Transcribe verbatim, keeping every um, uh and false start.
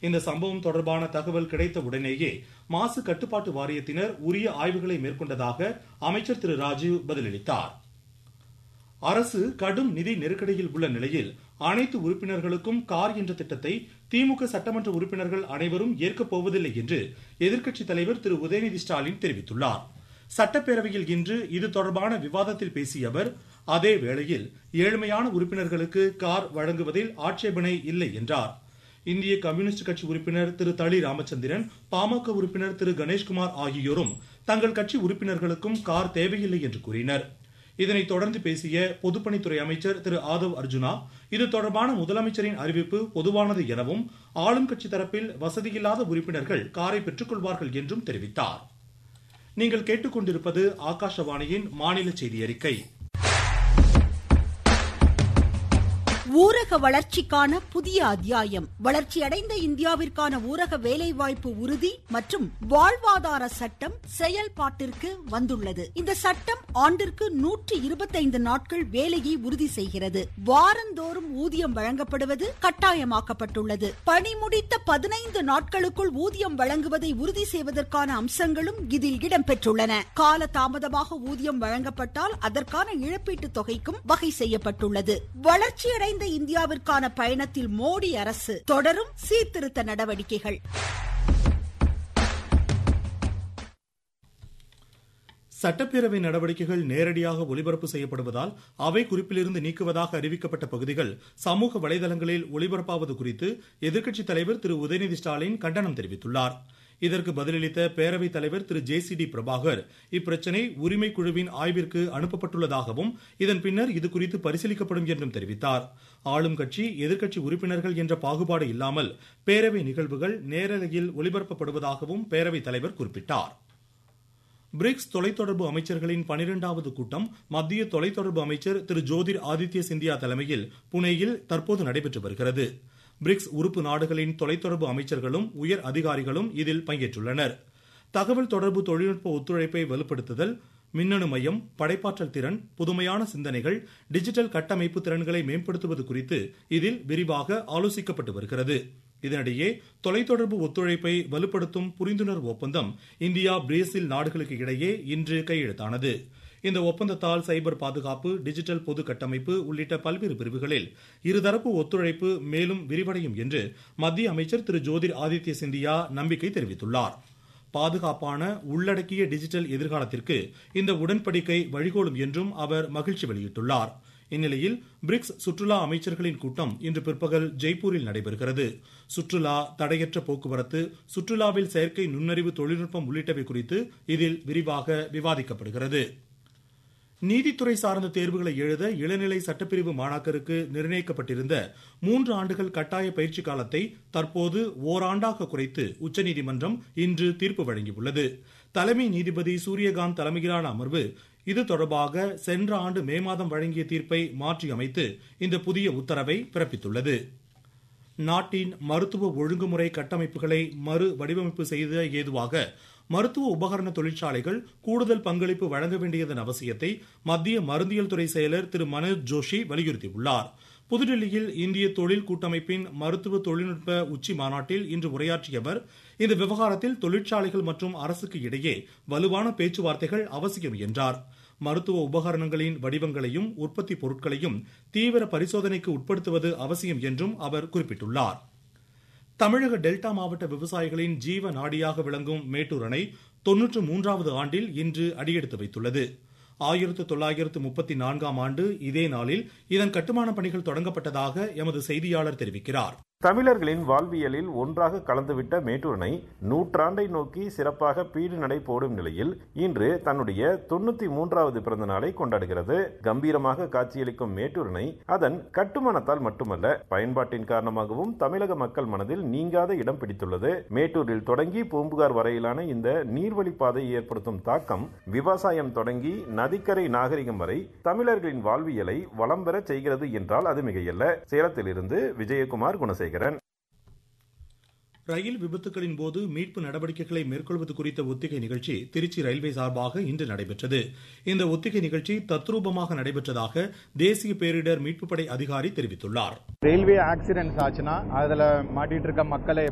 இந்த சம்பவம் தொடர்பான தகவல் கிடைத்த உடனேயே மாசு கட்டுப்பாட்டு வாரியத்தினர் உரிய ஆய்வுகளை மேற்கொண்டதாக அமைச்சர் திரு ராஜீவ் பதிலளித்தார். அரசு கடும் நிதி நெருக்கடியில் உள்ள நிலையில் அனைத்து உறுப்பினர்களுக்கும் கார் என்ற திட்டத்தை திமுக சட்டமன்ற உறுப்பினர்கள் அனைவரும் ஏற்கப் போவதில்லை என்று எதிர்க்கட்சித் தலைவர் திரு உதயநிதி ஸ்டாலின் தெரிவித்துள்ளார். சட்டப்பேரவையில் இன்று இது தொடர்பான விவாதத்தில் பேசிய அவர், அதே வேளையில் ஏழ்மையான உறுப்பினர்களுக்கு கார் வழங்குவதில் ஆட்சேபனை இல்லை என்றார். இந்திய கம்யூனிஸ்ட் கட்சி உறுப்பினர் திரு தளி ராமச்சந்திரன், பாமக உறுப்பினர் திரு கணேஷ்குமார் ஆகியோரும் தங்கள் கட்சி உறுப்பினர்களுக்கும் கார் தேவையில்லை என்று கூறினர். இதனைத் தொடர்ந்து பேசிய பொதுப்பணித்துறை அமைச்சர் திரு ஆதவ் அர்ஜுனா, இது தொடர்பான முதலமைச்சரின் அறிவிப்பு பொதுவானது எனவும் ஆளும் கட்சி தரப்பில் வசதியில்லாத உறுப்பினர்கள் காரை பெற்றுக் கொள்வார்கள் என்றும் தெரிவித்தார். நீங்கள் கேட்டுக்கொண்டிருப்பது ஆகாஷவாணியின் மாநில செய்தி அறிக்கை. ஊரக வளர்ச்சிக்கான புதிய அத்தியாயம். வளர்ச்சியடைந்த இந்தியாவிற்கான ஊரக வேலைவாய்ப்பு உறுதி மற்றும் வாழ்வாதார சட்டம் செயல்பாட்டிற்கு வந்துள்ளது. இந்த சட்டம் ஆண்டிற்கு நூற்றி இருபத்தைந்து நாட்கள் வேலையை உறுதி செய்கிறது. வாரந்தோறும் ஊதியம் வழங்கப்படுவது கட்டாயமாக்கப்பட்டுள்ளது. பணி முடித்த பதினைந்து நாட்களுக்குள் ஊதியம் வழங்குவதை உறுதி செய்வதற்கான அம்சங்களும் இதில் இடம்பெற்றுள்ளன. கால தாமதமாக ஊதியம் வழங்கப்பட்டால் அதற்கான இழப்பீட்டுத் தொகைக்கும் வகை செய்யப்பட்டுள்ளது. வளர்ச்சியடைந்த இந்தியாவிற்கான பயணத்தில் மோடி அரசு தொடரும் சீர்திருத்த நடவடிக்கைகள். சட்டப்பேரவை நடவடிக்கைகள் நேரடியாக ஒளிபரப்பு செய்யப்படுவதால் அவை குறிப்பிலிருந்து நீக்குவதாக அறிவிக்கப்பட்ட பகுதிகள் சமூக வலைதளங்களில் ஒளிபரப்பாவது குறித்து எதிர்க்கட்சித் தலைவர் திரு உதயநிதி ஸ்டாலின் கண்டனம் தெரிவித்துள்ளார். இதற்கு பதிலளித்த பேரவைத் தலைவர் திரு ஜே சி டி பிரபாகர், இப்பிரச்சினை உரிமை குழுவின் ஆய்விற்கு அனுப்பப்பட்டுள்ளதாகவும் இதன் பின்னர் இதுகுறித்து பரிசீலிக்கப்படும் என்றும் தெரிவித்தார். ஆளும் கட்சி எதிர்க்கட்சி உறுப்பினர்கள் என்ற பாகுபாடு இல்லாமல் பேரவை நிகழ்வுகள் நேரலையில் ஒளிபரப்பப்படுவதாகவும் பேரவைத் தலைவர் குறிப்பிட்டார். பிரிக்ஸ் தொலைத்தொடர்பு அமைச்சர்களின் பனிரெண்டாவது கூட்டம் மத்திய தொலைத்தொடர்பு அமைச்சர் திரு ஜோதிர் ஆதித்ய சிந்தியா தலைமையில் புனேயில் தற்போது நடைபெற்று வருகிறது. பிரிக்ஸ் உறுப்பு நாடுகளின் தொலைத்தொடர்பு அமைச்சர்களும் உயர் அதிகாரிகளும் இதில் பங்கேற்றுள்ளனர். தகவல் தொடர்பு தொழில்நுட்ப ஒத்துழைப்பை வலுப்படுத்துதல், மின்னணு மையம், படைப்பாற்றல் திறன், புதுமையான சிந்தனைகள், டிஜிட்டல் கட்டமைப்பு திறன்களை மேம்படுத்துவது குறித்து இதில் விரிவாக ஆலோசிக்கப்பட்டு வருகிறது. இதனிடையே தொலைத்தொடர்பு ஒத்துழைப்பை வலுப்படுத்தும் புரிந்துணர்வு ஒப்பந்தம் இந்தியா பிரேசில் நாடுகளுக்கு இடையே இன்று கையெழுத்தானது. இந்த ஒப்பந்தத்தால் சைபர் பாதுகாப்பு, டிஜிட்டல் பொது கட்டமைப்பு உள்ளிட்ட பல்வேறு பிரிவுகளில் இருதரப்பு ஒத்துழைப்பு மேலும் விரிவடையும் என்று மத்திய அமைச்சர் திரு ஜோதிர் ஆதித்ய சிந்தியா நம்பிக்கை தெரிவித்துள்ளார். பாதுகாப்பான உள்ளடக்கிய டிஜிட்டல் எதிர்காலத்திற்கு இந்த உடன்படிக்கை வழிகோலும் என்றும் அவர் மகிழ்ச்சி வெளியிட்டுள்ளார். இந்நிலையில் பிரிக்ஸ் சுற்றுலா அமைச்சர்களின் கூட்டம் இன்று பிற்பகல் ஜெய்ப்பூரில் நடைபெறுகிறது. சுற்றுலா, தடையற்ற போக்குவரத்து, சுற்றுலாவில் செயற்கை நுண்ணறிவு தொழில்நுட்பம் உள்ளிட்டவை குறித்து இதில் விரிவாக விவாதிக்கப்படுகிறது. நீதித்துறை சார்ந்த தேர்வுகளை எழுத இளநிலை சட்டப்பிரிவு மாணாக்கருக்கு நிர்ணயிக்கப்பட்டிருந்த மூன்று ஆண்டுகள் கட்டாய பயிற்சி காலத்தை தற்போது ஓராண்டாக குறைத்து உச்சநீதிமன்றம் இன்று தீர்ப்பு வழங்கியுள்ளது. தலைமை நீதிபதி சூரியகாந்த் தலைமையிலான அமர்வு இது தொடர்பாக சென்ற ஆண்டு மே மாதம் வழங்கிய தீர்ப்பை மாற்றியமைத்து இந்த புதிய உத்தரவை பிறப்பித்துள்ளது. நாட்டின் மருத்துவ ஒழுங்குமுறை கட்டமைப்புகளை மறு வடிவமைப்பு செய்த ஏதுவாக மருத்துவ உபகரண தொழிற்சாலைகள் கூடுதல் பங்களிப்பு வழங்க வேண்டியதன் அவசியத்தை மத்திய மருந்தியல் துறை செயலர் திரு மனோஜ் ஜோஷி வலியுறுத்தியுள்ளார். புதுடில்லியில் இந்திய தொழில் கூட்டமைப்பின் மருத்துவ தொழில்நுட்ப உச்சி மாநாட்டில் இன்று உரையாற்றிய அவர், இந்த விவகாரத்தில் தொழிற்சாலைகள் மற்றும் அரசுக்கு இடையே வலுவான பேச்சுவார்த்தைகள் அவசியம் என்றார். மருத்துவ உபகரணங்களின் வடிவங்களையும் உற்பத்தி பொருட்களையும் தீவிர பரிசோதனைக்கு உட்படுத்துவது அவசியம் என்றும் அவர் குறிப்பிட்டுள்ளார். தமிழக டெல்டா மாவட்ட விவசாயிகளின் ஜீவ நாடியாக விளங்கும் மேட்டூர் அணை தொன்னூற்று மூன்றாவது ஆண்டில் இன்று அடியெடுத்து வைத்துள்ளது. ஆயிரத்து தொள்ளாயிரத்து முப்பத்தி நான்காம் ஆண்டு இதே நாளில் இதன் கட்டுமான பணிகள் தொடங்கப்பட்டதாக எமது செய்தியாளர் தெரிவிக்கிறார். தமிழர்களின் வாழ்வியலில் ஒன்றாக கலந்துவிட்ட மேட்டூர் அணை நூற்றாண்டை நோக்கி சிறப்பாக பீடு நடை போடும் நிலையில் இன்று தன்னுடைய தொண்ணூத்தி மூன்றாவது பிறந்த நாளை கொண்டாடுகிறது. கம்பீரமாக காட்சியளிக்கும் மேட்டூர் அணை அதன் கட்டுமானத்தால் மட்டுமல்ல, பயன்பாட்டின் காரணமாகவும் தமிழக மக்கள் மனதில் நீங்காத இடம் பிடித்துள்ளது. மேட்டூரில் தொடங்கி பூம்புகார் வரையிலான இந்த நீர்வழிப்பாதை ஏற்படுத்தும் தாக்கம் விவசாயம் தொடங்கி நதிக்கரை நாகரிகம் வரை தமிழர்களின் வாழ்வியலை வளம் பெற செய்கிறது என்றால் அது மிகையல்ல. சேலத்திலிருந்து விஜயகுமார் குணசேகரன். ரயில் விபத்துகளின் போது மீட்பு நடவடிக்கைகளை மேற்கொள்வது குறித்த ஒத்திகை நிகழ்ச்சி திருச்சி ரயில்வே சார்பாக இன்று நடைபெற்றது. இந்த ஒத்திகை நிகழ்ச்சி தத்ரூபமாக நடைபெற்றதாக தேசிய பேரிடர் மீட்பு படை அதிகாரி தெரிவித்துள்ளார். ரயில்வே ஆக்சிடென்ட்ஸ் ஆச்சுன்னா அதுல மாட்டிட்டு இருக்க மக்களை